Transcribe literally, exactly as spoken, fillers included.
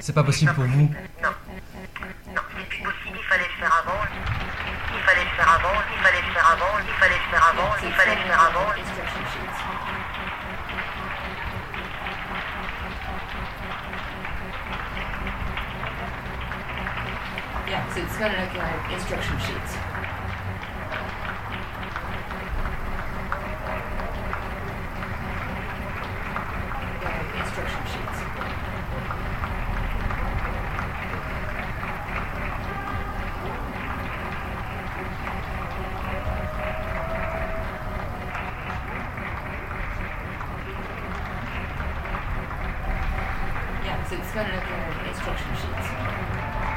C'est pas possible pour vous? Non. Non, c'est plus possible, il fallait le faire avant. Il fallait le faire avant, il fallait le faire avant, il fallait le faire avant, il fallait le faire avant. Instruction sheets. Yeah, so it's gonna look like instruction sheets. Yeah, instruction sheets. Yeah, so it's gonna look like instruction sheets.